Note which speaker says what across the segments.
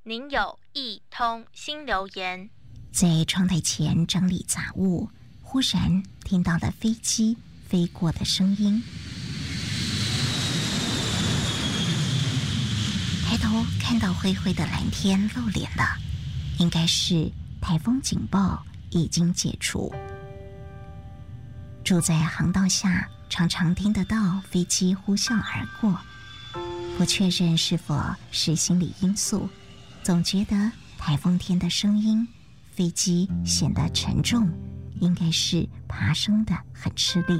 Speaker 1: 您有一通新留言。
Speaker 2: 在窗台前整理杂物，忽然听到了飞机飞过的声音。抬头看到灰灰的蓝天露脸了，应该是台风警报已经解除。住在航道下，常常听得到飞机呼啸而过，不确认是否是心理因素，总觉得台风天的声音，飞机显得沉重，应该是爬升的很吃力。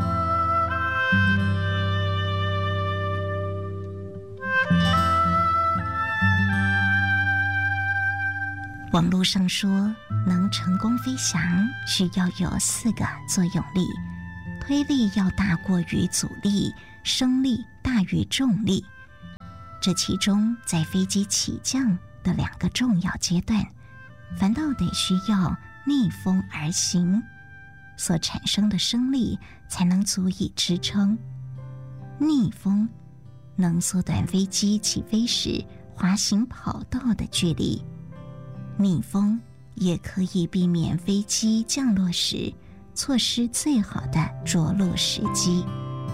Speaker 2: 网络上说，能成功飞翔需要有4个作用力，推力要大过于阻力，升力大于重力。这其中在飞机起降的2个重要阶段，反倒得需要逆风而行，所产生的升力才能足以支撑。逆风能缩短飞机起飞时滑行跑道的距离，逆风也可以避免飞机降落时错失最好的着陆时机。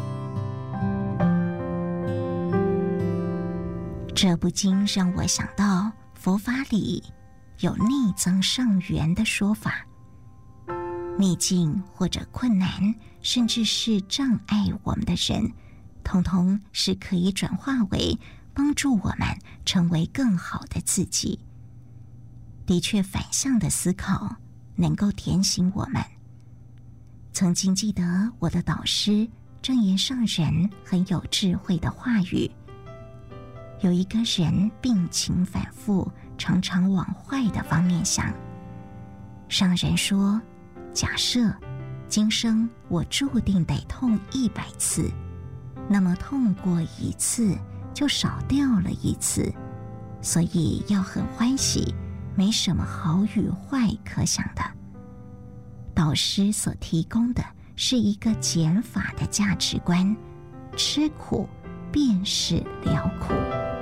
Speaker 2: 这不禁让我想到佛法里有逆增上缘的说法，逆境或者困难，甚至是障碍我们的人，统统是可以转化为帮助我们成为更好的自己。的确，反向的思考能够点醒我们。曾经记得我的导师正言上人很有智慧的话语，有一个人病情反复，常常往坏的方面想。上人说，假设今生我注定得痛100次，那么痛过1次就少掉了1次，所以要很欢喜，没什么好与坏可想的。导师所提供的是一个减法的价值观，吃苦便是了苦。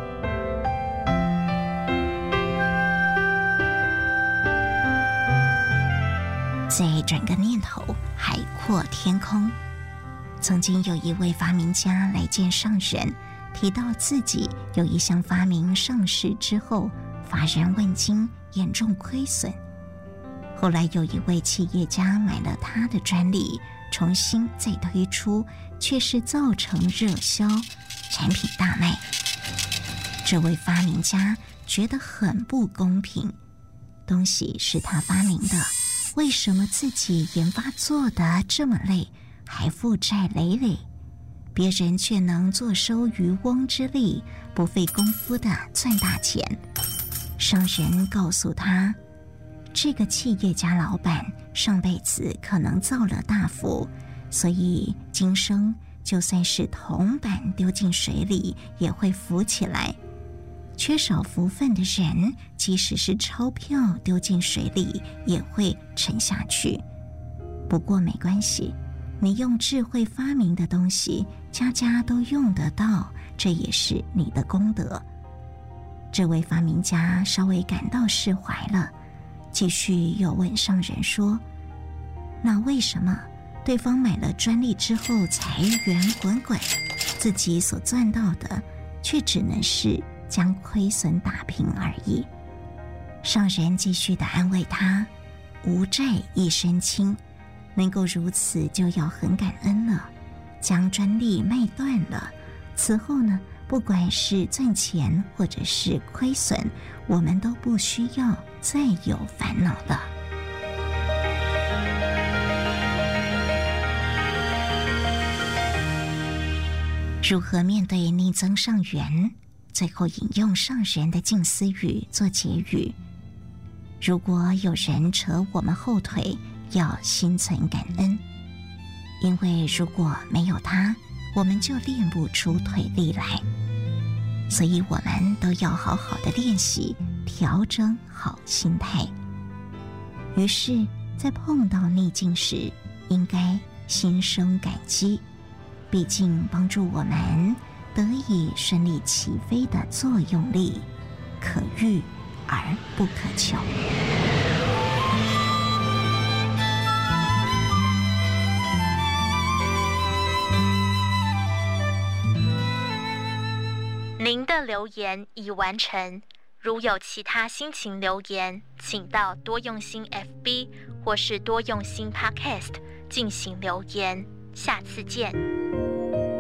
Speaker 2: 再转个念头，海阔天空。曾经有一位发明家来见上人，提到自己有一项发明上市之后乏人问津，严重亏损。后来有一位企业家买了他的专利，重新再推出，却是造成热销，产品大卖。这位发明家觉得很不公平，东西是他发明的，为什么自己研发做得这么累，还负债累累，别人却能坐收渔翁之利，不费功夫的赚大钱？上人告诉他，这个企业家老板上辈子可能造了大福，所以今生就算是铜板丢进水里也会浮起来。缺少福分的人，即使是钞票丢进水里也会沉下去。不过没关系，你用智慧发明的东西，家家都用得到，这也是你的功德。这位发明家稍微感到释怀了，继续又问上人说，那为什么对方买了专利之后财源滚滚，自己所赚到的却只能是将亏损打平而已？上人继续地安慰他，无债一身轻，能够如此就要很感恩了。将专利卖断了，此后呢，不管是赚钱或者是亏损，我们都不需要再有烦恼了。如何面对逆增上缘？最后引用上人的静思语做结语：如果有人扯我们后腿，要心存感恩，因为如果没有他，我们就练不出腿力来。所以我们都要好好的练习，调整好心态。于是在碰到逆境时，应该心生感激，毕竟帮助我们得以顺利起飞的作用力， 可遇而不可求。
Speaker 1: 您的留言已完成，如有其他心情留言，请到多用心 FB 或是多用心 Podcast 进行留言。下次见。